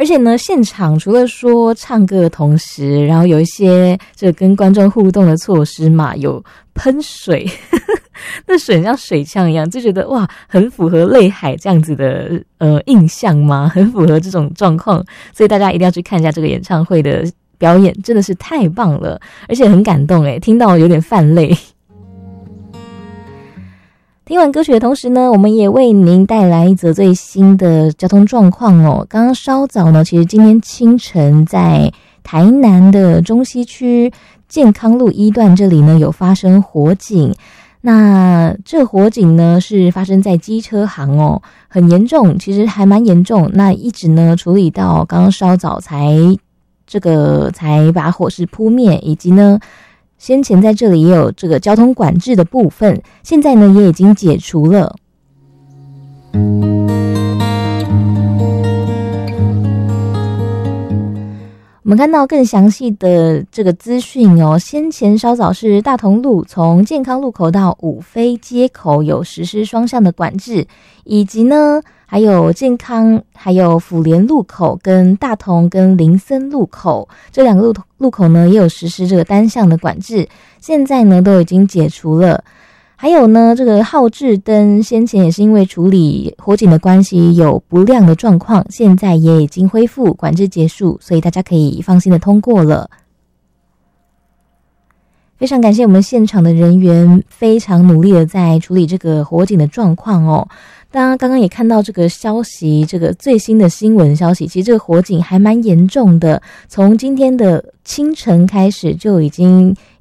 而且呢，现场除了说唱歌的同时，然后有一些这个跟观众互动的措施嘛，有喷水那水像水枪一样，就觉得哇，很符合泪海这样子的印象嘛，很符合这种状况，所以大家一定要去看一下这个演唱会的表演，真的是太棒了，而且很感动诶，听到有点泛泪。听完歌曲的同时呢，我们也为您带来一则最新的交通状况哦。刚刚稍早呢，其实今天清晨在台南的中西区健康路1段这里呢有发生火警，那这火警呢是发生在机车行哦，很严重，其实还蛮严重，那一直呢处理到刚刚稍早才把火势扑灭，以及呢先前在这里也有这个交通管制的部分，现在呢也已经解除了。我们看到更详细的这个资讯哦，先前稍早是大同路从健康路口到五非街口有实施双向的管制，以及呢还有健康还有府联路口跟大同跟林森路口这两个路口呢也有实施这个单向的管制，现在呢都已经解除了。还有呢，这个号志灯先前也是因为处理火警的关系有不亮的状况，现在也已经恢复，管制结束，所以大家可以放心的通过了。非常感谢我们现场的人员非常努力的在处理这个火警的状况哦。大家刚刚也看到这个消息，这个最新的新闻消息，其实这个火警还蛮严重的，从今天的清晨开始就已经